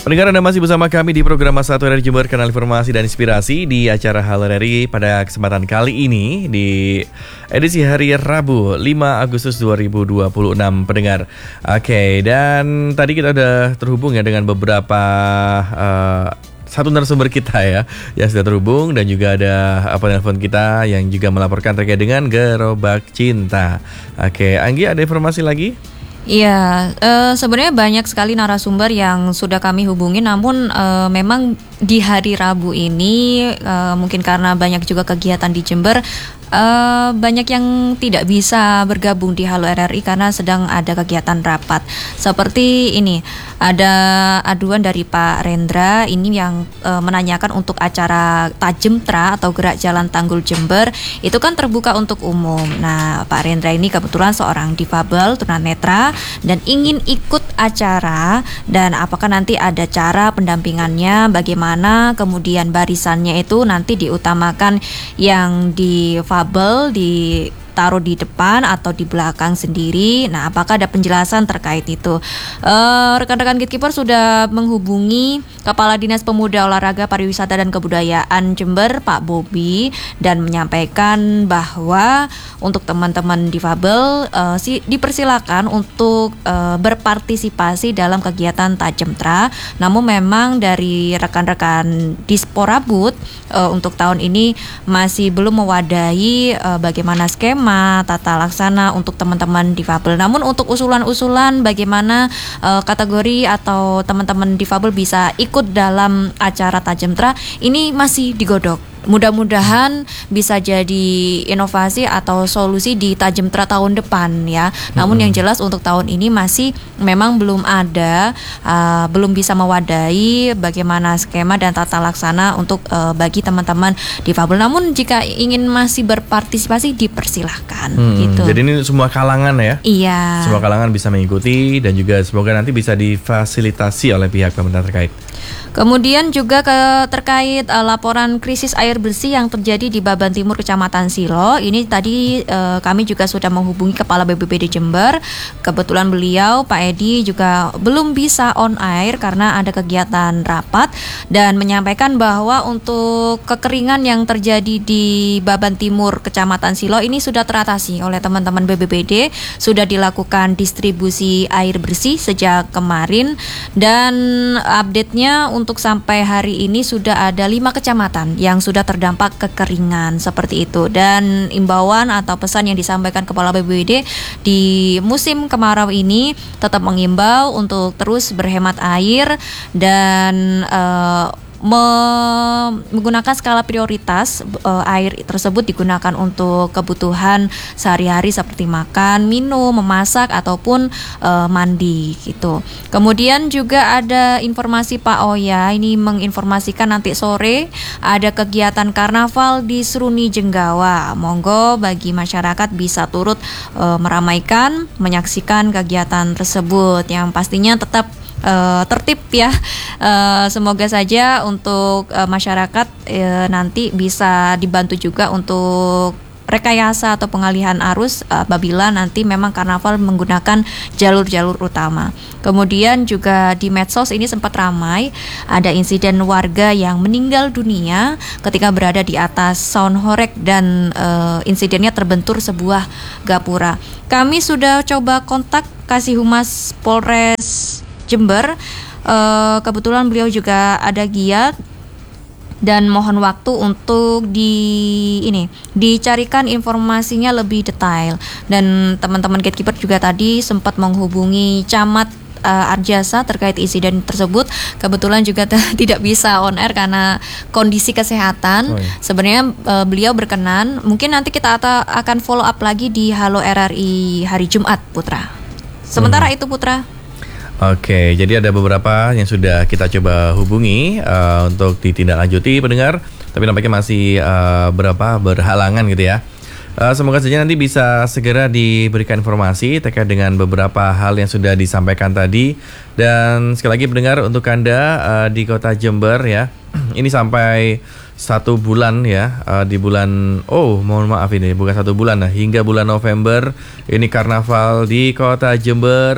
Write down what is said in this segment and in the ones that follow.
Pendengar, Anda masih bersama kami di program Masa 1 RRI Jember, kanal informasi dan inspirasi di acara Halo RRI pada kesempatan kali ini di edisi hari Rabu 5 Agustus 2026, pendengar. Oke, dan tadi kita udah terhubung ya dengan beberapa satu narasumber kita ya yang sudah terhubung, dan juga ada penelpon kita yang juga melaporkan terkait dengan gerobak cinta. Oke, Anggi, ada informasi lagi? Iya, sebenarnya banyak sekali narasumber yang sudah kami hubungi, namun memang di hari Rabu ini mungkin karena banyak juga kegiatan di Jember, banyak yang tidak bisa bergabung di Halo RRI karena sedang ada kegiatan rapat. Seperti ini, ada aduan dari Pak Rendra ini yang menanyakan untuk acara Tajemtra atau Gerak Jalan Tanggul Jember itu kan terbuka untuk umum. Nah, Pak Rendra ini kebetulan seorang difabel tunanetra dan ingin ikut acara, dan apakah nanti ada cara pendampingannya, bagaimana kemudian barisannya itu nanti diutamakan yang difabel ditaruh di depan atau di belakang sendiri. Nah, apakah ada penjelasan terkait itu? Rekan-rekan Gatekeeper sudah menghubungi Kepala Dinas Pemuda, Olahraga, Pariwisata dan Kebudayaan Jember, Pak Bobi, dan menyampaikan bahwa untuk teman-teman difabel dipersilakan untuk berpartisipasi dalam kegiatan Tajemtra. Namun memang dari rekan-rekan Disporabut untuk tahun ini masih belum mewadahi bagaimana skema tata laksana untuk teman-teman difabel. Namun untuk usulan-usulan bagaimana kategori atau teman-teman difabel bisa ikut dalam acara Tajemtra ini masih digodok. Mudah-mudahan bisa jadi inovasi atau solusi di Tajemtra tahun depan ya. Namun yang jelas untuk tahun ini masih memang belum ada, belum bisa mewadahi bagaimana skema dan tata laksana untuk bagi teman-teman difabel. Namun jika ingin masih berpartisipasi dipersilahkan gitu. Jadi ini semua kalangan ya? Iya. Semua kalangan bisa mengikuti dan juga semoga nanti bisa difasilitasi oleh pihak pemerintah terkait. Kemudian juga terkait laporan krisis air bersih yang terjadi di Baban Timur, Kecamatan Silo. Ini tadi kami juga sudah menghubungi Kepala BPBD Jember. Kebetulan beliau, Pak Edi, juga belum bisa on air karena ada kegiatan rapat, dan menyampaikan bahwa untuk kekeringan yang terjadi di Baban Timur, Kecamatan Silo ini sudah teratasi oleh teman-teman BPBD. Sudah dilakukan distribusi air bersih sejak kemarin, dan update-nya untuk sampai hari ini sudah ada 5 kecamatan yang sudah terdampak kekeringan seperti itu. Dan imbauan atau pesan yang disampaikan Kepala BPBD di musim kemarau ini tetap mengimbau untuk terus berhemat air dan menggunakan skala prioritas. Air tersebut digunakan untuk kebutuhan sehari-hari seperti makan, minum, memasak ataupun mandi gitu. Kemudian juga ada informasi Pak Oya ini menginformasikan nanti sore ada kegiatan karnaval di Seruni Jenggawa. Monggo bagi masyarakat bisa turut meramaikan, menyaksikan kegiatan tersebut yang pastinya tetap tertib ya. Semoga saja untuk masyarakat nanti bisa dibantu juga untuk rekayasa atau pengalihan arus apabila nanti memang karnaval menggunakan jalur-jalur utama. Kemudian juga di medsos ini sempat ramai ada insiden warga yang meninggal dunia ketika berada di atas sound horeg, dan insidennya terbentur sebuah gapura. Kami sudah coba kontak Kasih Humas Polres Jember, kebetulan beliau juga ada giat dan mohon waktu untuk dicarikan informasinya lebih detail. Dan teman-teman Gatekeeper juga tadi sempat menghubungi Camat Arjasa terkait insiden tersebut. Kebetulan juga tidak bisa on air karena kondisi kesehatan. Sebenarnya beliau berkenan, mungkin nanti kita akan follow up lagi di Halo RRI hari Jumat, Putra. Sementara itu, Putra. Oke, jadi ada beberapa yang sudah kita coba hubungi untuk ditindaklanjuti, pendengar. Tapi nampaknya masih berhalangan gitu ya. Semoga saja nanti bisa segera diberikan informasi terkait dengan beberapa hal yang sudah disampaikan tadi. Dan sekali lagi pendengar, untuk Anda di kota Jember ya, ini sampai 1 bulan ya, di bulan, mohon maaf ini bukan 1 bulan, hingga bulan November ini karnaval di kota Jember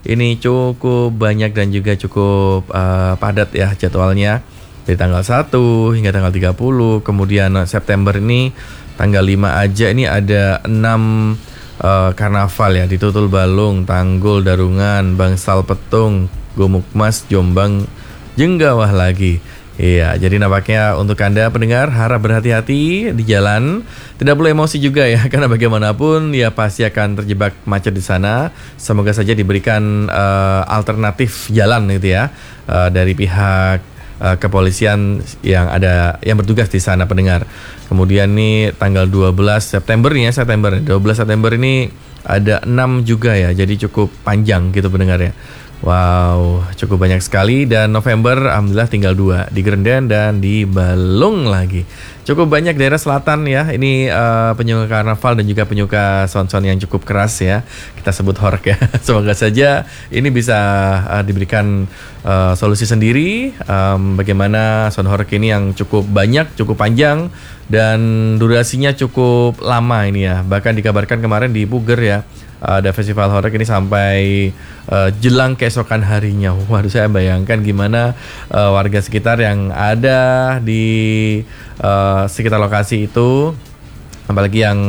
ini cukup banyak dan juga cukup padat ya jadwalnya. Dari tanggal 1 hingga tanggal 30, kemudian September ini tanggal 5 aja ini ada 6 karnaval ya, di Tutul Balung, Tanggul, Darungan, Bangsal Petung, Gumukmas, Jombang, Jenggawah lagi. Iya, jadi nampaknya untuk Anda pendengar harap berhati-hati di jalan. Tidak perlu emosi juga ya, karena bagaimanapun ya pasti akan terjebak macet di sana. Semoga saja diberikan alternatif jalan gitu ya dari pihak kepolisian yang bertugas di sana pendengar. Kemudian nih tanggal 12 September nih ya, 12 September ini ada 6 juga ya. Jadi cukup panjang gitu pendengar ya. Wow, cukup banyak sekali. Dan November alhamdulillah tinggal 2 di Grenden dan di Balung lagi. Cukup banyak daerah selatan ya. Ini penyuka karnaval dan juga penyuka sound-sound yang cukup keras ya. Kita sebut horeg ya. Semoga saja ini bisa diberikan solusi sendiri. Bagaimana sound horeg ini yang cukup banyak, cukup panjang dan durasinya cukup lama ini ya. Bahkan dikabarkan kemarin di Puger ya, ada festival horeg ini sampai jelang keesokan harinya. Waduh, saya bayangkan gimana warga sekitar yang ada di sekitar lokasi itu, apalagi yang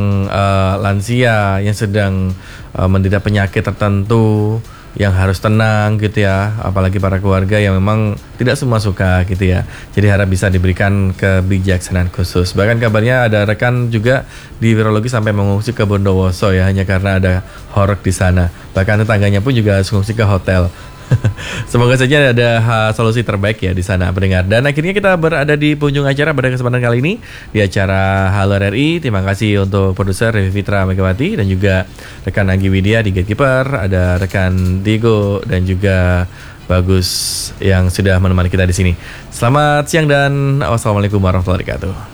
lansia yang sedang menderita penyakit tertentu, yang harus tenang gitu ya, apalagi para keluarga yang memang tidak semua suka gitu ya. Jadi harap bisa diberikan kebijaksanaan khusus. Bahkan kabarnya ada rekan juga di virologi sampai mengungsi ke Bondowoso ya, hanya karena ada horeg di sana. Bahkan tetangganya pun juga harus mengungsi ke hotel. Semoga saja ada solusi terbaik ya di sana pendengar. Dan akhirnya kita berada di penghujung acara pada kesempatan kali ini di acara Halo RRI. Terima kasih untuk produser Revi Fitra Megawati dan juga rekan Anggi Widya di Gatekeeper, ada rekan Diego dan juga Bagus yang sudah menemani kita di sini. Selamat siang dan wassalamualaikum warahmatullahi wabarakatuh.